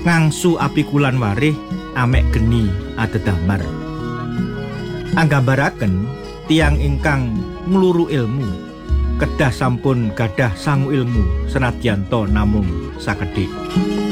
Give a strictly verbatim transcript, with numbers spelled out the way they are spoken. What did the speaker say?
ngangsu api kulan warih amek geni adedamar. Anggambaraken tiang ingkang ngluru ilmu kedah sampun gadah sangu ilmu senadyan to namung sakedhik.